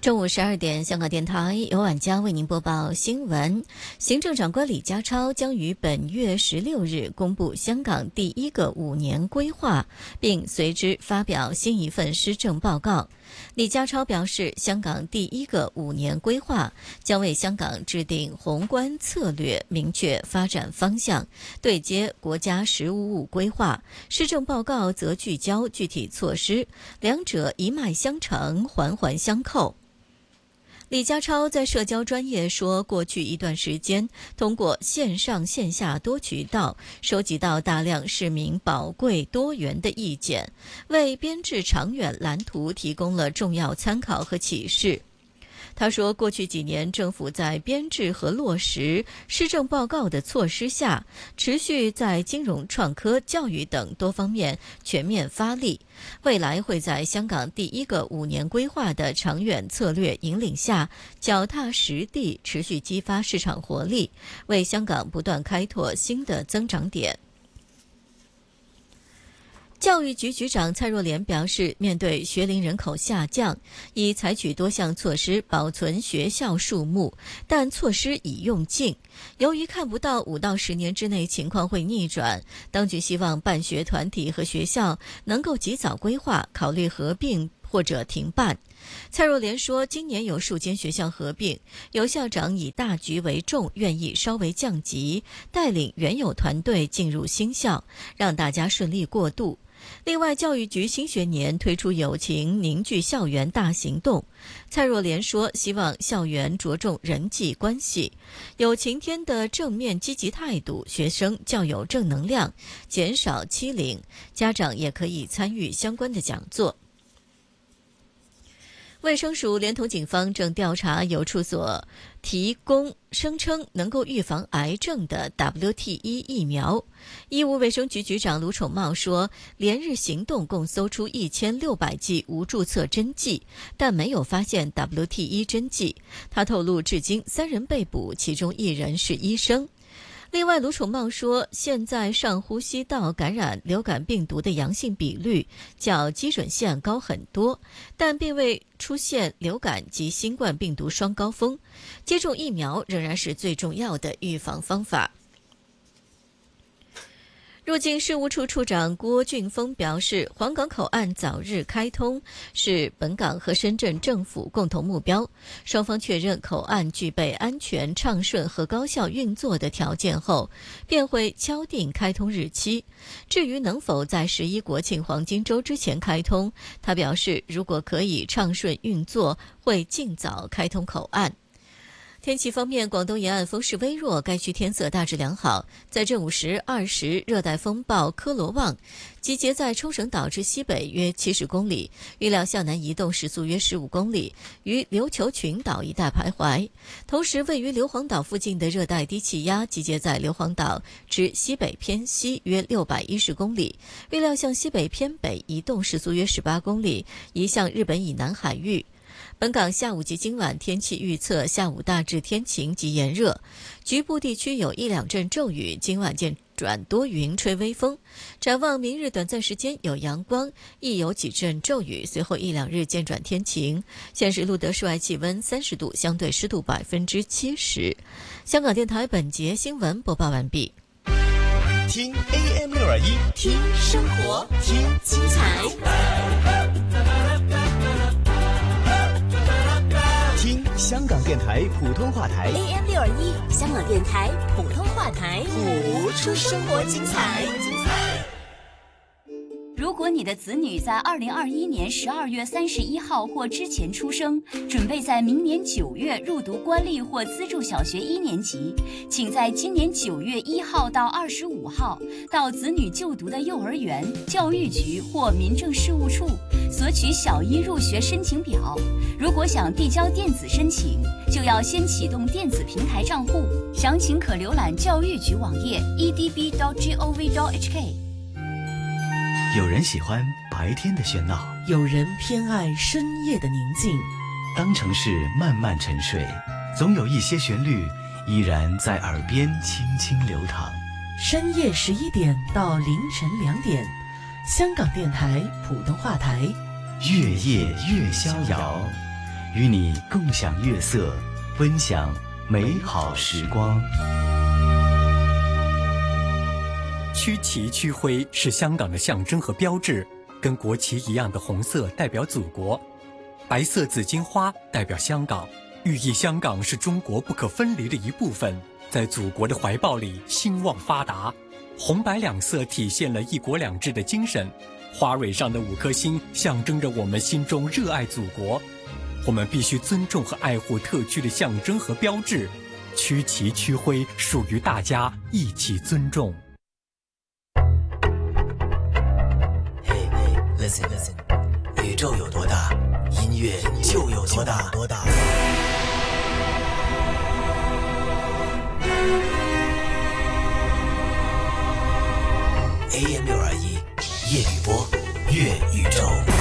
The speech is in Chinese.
中午12点，香港电台由晚佳为您播报新闻。行政长官李家超将于本月16日公布香港第一个5年规划，并随之发表新一份施政报告。李家超表示，香港第一个5年规划将为香港制定宏观策略，明确发展方向，对接国家“十五五”规划。施政报告则聚焦具体措施，两者一脉相承，环环相扣。李家超在社交专页说，过去一段时间，通过线上线下多渠道收集到大量市民宝贵多元的意见，为编制长远蓝图提供了重要参考和启示。他说，过去几年政府在编制和落实施政报告的措施下，持续在金融、创科、教育等多方面全面发力。未来会在香港第一个5年规划的长远策略引领下，脚踏实地，持续激发市场活力，为香港不断开拓新的增长点。教育局局长蔡若莲表示，面对学龄人口下降，已采取多项措施保存学校数目，但措施已用尽。由于看不到5到10年之内情况会逆转，当局希望办学团体和学校能够及早规划，考虑合并或者停办。蔡若莲说，今年有数间学校合并，有校长以大局为重，愿意稍微降级，带领原有团队进入新校，让大家顺利过渡。另外，教育局新学年推出友情凝聚校园大行动。蔡若莲说，希望校园着重人际关系，有晴天的正面积极态度，学生较有正能量，减少欺凌，家长也可以参与相关的讲座。卫生署连同警方正调查有处所提供声称能够预防癌症的 WT1 疫苗。医务卫生局局长卢宠茂说，连日行动共搜出1600剂无注册针剂，但没有发现 WT1 针剂。他透露，至今3人被捕，其中1人是医生。另外，卢宠茂说，现在上呼吸道感染流感病毒的阳性比率较基准线高很多，但并未出现流感及新冠病毒双高峰。接种疫苗仍然是最重要的预防方法。入境事务处处长郭俊峰表示，皇岗口岸早日开通是本港和深圳政府共同目标，双方确认口岸具备安全、畅顺和高效运作的条件后，便会敲定开通日期。至于能否在11国庆黄金周之前开通，他表示，如果可以畅顺运作，会尽早开通口岸。天气方面，广东沿岸风势微弱，该区天色大致良好。在正午时20，热带风暴科罗旺集结在冲绳岛之西北约70公里，预料向南移动，时速约15公里，于琉球群岛一带徘徊。同时，位于硫磺岛附近的热带低气压集结在硫磺岛之西北偏西约610公里，预料向西北偏北移动，时速约18公里，移向日本以南海域。本港下午及今晚天气预测，下午大致天晴及炎热，局部地区有1-2阵骤雨，今晚渐转多云，吹微风。展望明日短暂时间有阳光，亦有几阵骤雨，随后1-2日渐转天晴。现时录得室外气温30度，相对湿度70%。香港电台本节新闻播报完毕。 听 AM621， 听生活，听精彩。 香港电台普通话台 AM621，香港电台普通话台， 谱出生活精彩。 如果你的子女在2021年12月31号或之前出生，准备在明年9月入读官立或资助小学1年级，请在今年9月1号到25号到子女就读的幼儿园、教育局或民政事务处索取小一入学申请表。如果想递交电子申请，就要先启动电子平台账户，详情可浏览教育局网页 edb.gov.hk。 有人喜欢白天的喧闹， 有人偏爱深夜的宁静。 当城市慢慢沉睡，总有一些旋律依然在耳边轻轻流淌。 深夜11点到凌晨2点，香港电台普通话台， 月夜越逍遥， 与你共享月色，分享美好时光。 区旗区徽是香港的象征和标志，跟国旗一样的红色代表祖国，白色紫荆花代表香港，寓意香港是中国不可分离的一部分，在祖国的怀抱里兴旺发达。红白两色体现了一国两制的精神，花蕊上的5颗星象征着我们心中热爱祖国。我们必须尊重和爱护特区的象征和标志，区旗区徽属于大家，一起尊重。 Listen， 宇宙有多大，音乐就有多大。AM621，夜雨波，乐宇宙。